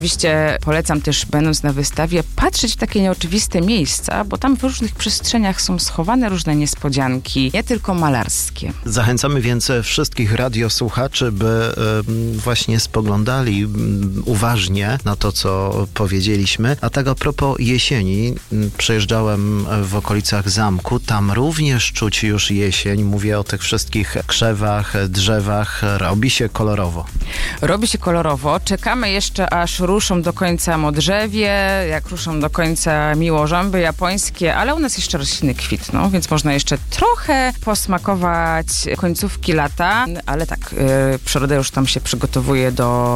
Oczywiście polecam też, będąc na wystawie, patrzeć w takie nieoczywiste miejsca, bo tam w różnych przestrzeniach są schowane różne niespodzianki, nie tylko malarskie. Zachęcamy więc wszystkich radiosłuchaczy, by właśnie spoglądali uważnie na to, co powiedzieliśmy. A tak a propos jesieni, przejeżdżałem w okolicach zamku, tam również czuć już jesień. Mówię o tych wszystkich krzewach, drzewach. Robi się kolorowo. Robi się kolorowo. Czekamy jeszcze, aż ruszą do końca modrzewie, jak ruszą do końca miłożąby japońskie, ale u nas jeszcze rośliny kwitną, więc można jeszcze trochę posmakować końcówki lata, ale tak, przyroda już tam się przygotowuje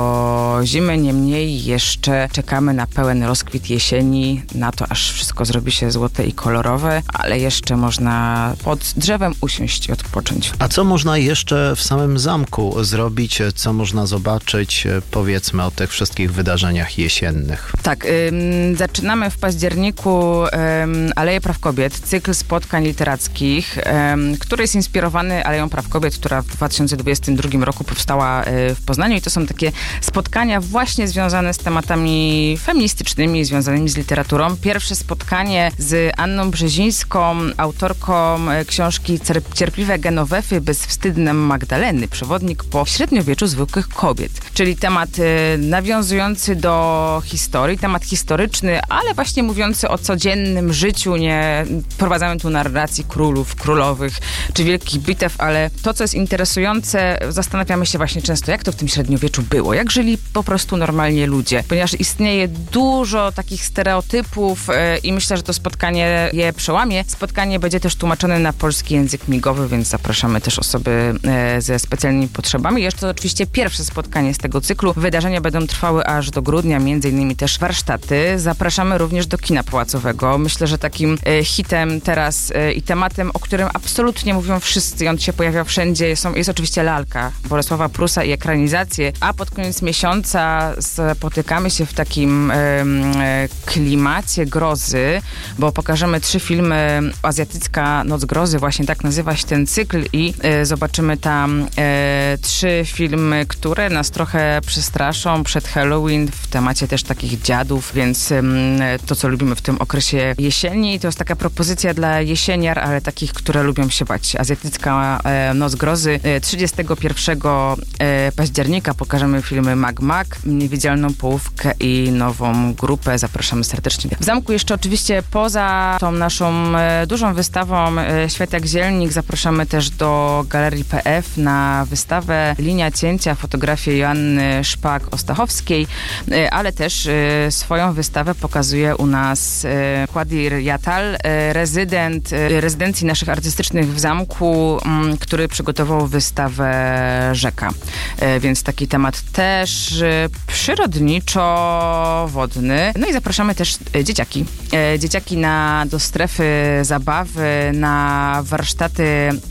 do zimy, niemniej jeszcze czekamy na pełen rozkwit jesieni, na to, aż wszystko zrobi się złote i kolorowe, ale jeszcze można pod drzewem usiąść i odpocząć. A co można jeszcze w samym zamku zrobić? Co można zobaczyć? Powiedzmy o tych wszystkich wydarzeniach jesiennych. Tak, zaczynamy w październiku Aleję Praw Kobiet, cykl spotkań literackich, który jest inspirowany Aleją Praw Kobiet, która w 2022 roku powstała w Poznaniu i to są takie spotkania właśnie związane z tematami feministycznymi, związanymi z literaturą. Pierwsze spotkanie z Anną Brzezińską, autorką książki Cierpliwe Genowefy, bezwstydne Magdaleny, przewodnik po średniowieczu zwykłych kobiet, czyli temat nawiązujący do historii, temat historyczny, ale właśnie mówiący o codziennym życiu, nie prowadzamy tu narracji królów, królowych czy wielkich bitew, ale to, co jest interesujące, zastanawiamy się właśnie często, jak to w tym średniowieczu było, jak żyli po prostu normalnie ludzie, ponieważ istnieje dużo takich stereotypów i myślę, że to spotkanie je przełamie. Spotkanie będzie też tłumaczone na polski język migowy, więc zapraszamy też osoby ze specjalnymi potrzebami. Jeszcze to oczywiście pierwsze spotkanie z tego cyklu. Wydarzenia będą trwały aż do grudnia, między innymi też warsztaty. Zapraszamy również do kina pałacowego. Myślę, że takim hitem teraz i tematem, o którym absolutnie mówią wszyscy i on się pojawia wszędzie, jest oczywiście lalka Bolesława Prusa i ekranizacje, a pod koniec miesiąca spotykamy się w takim klimacie grozy, bo pokażemy 3 filmy. Azjatycka Noc Grozy, właśnie tak nazywa się ten cykl i zobaczymy tam 3 filmy, które nas trochę przestraszą przed Halloween w temacie też takich dziadów, więc to, co lubimy w tym okresie jesieni, to jest taka propozycja dla jesieniar, ale takich, które lubią się bać. Azjatycka Noc Grozy. 31 października pokażemy filmy Mag Mag, Niewidzialną Połówkę i Nową Grupę. Zapraszamy serdecznie. W zamku jeszcze oczywiście poza tą naszą dużą wystawą Świat jak zielnik zapraszamy też do Galerii PF na wystawę Linia cięcia, fotografię Joanny Szpak-Ostachowskiej, ale też swoją wystawę pokazuje u nas Kładir Jatal, rezydent rezydencji naszych artystycznych w zamku, który przygotował wystawę Rzeka. Więc taki temat też przyrodniczo-wodny. No i zapraszamy też dzieciaki. Dzieciaki do strefy zabawy, na warsztaty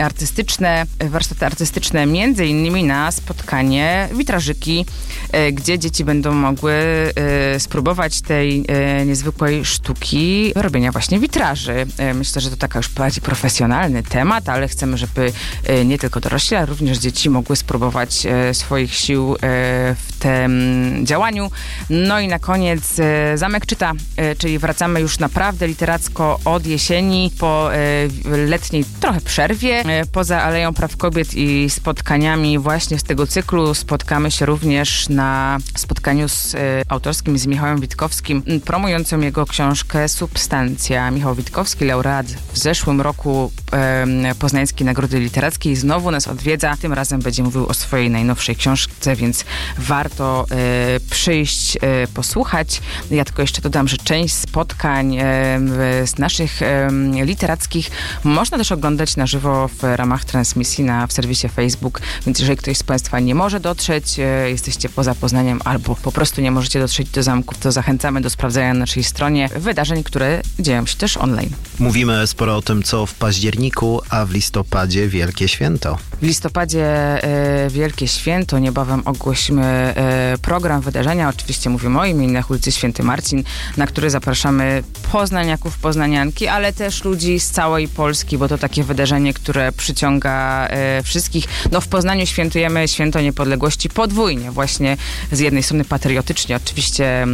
artystyczne, między innymi na spotkanie witrażyki, gdzie dzieci będą mogły spróbować tej niezwykłej sztuki robienia właśnie witraży. Myślę, że to taka już bardziej profesjonalny temat, ale chcemy, żeby nie tylko dorośli, ale również dzieci mogły spróbować swoich sił w tym działaniu. No i na koniec Zamek czyta, czyli wracamy już naprawdę literacko od jesieni, po letniej trochę przerwie. Poza Aleją Praw Kobiet i spotkaniami właśnie z tego cyklu spotkamy się również na spotkaniu autorskim z Michałem Witkowskim, promującym jego książkę Substancja. Michał Witkowski, laureat w zeszłym roku Poznańskiej Nagrody Literackiej, znowu nas odwiedza. Tym razem będzie mówił o swojej najnowszej książce, więc warto przyjść, posłuchać. Ja tylko jeszcze dodam, że część spotkań z naszych literackich można też oglądać na żywo w ramach transmisji w serwisie Facebook, więc jeżeli ktoś z Państwa nie może dotrzeć, jesteście poza Poznaniem albo po prostu nie możecie dotrzeć do zamków, to zachęcamy do sprawdzania na naszej stronie wydarzeń, które dzieją się też online. Mówimy sporo o tym, co w październiku październiku, a w listopadzie Wielkie Święto. W listopadzie Wielkie Święto. Niebawem ogłosimy program wydarzenia. Oczywiście mówimy o imienach ulicy Święty Marcin, na który zapraszamy poznaniaków, poznanianki, ale też ludzi z całej Polski, bo to takie wydarzenie, które przyciąga wszystkich. No w Poznaniu świętujemy Święto Niepodległości podwójnie. Właśnie z jednej strony patriotycznie, oczywiście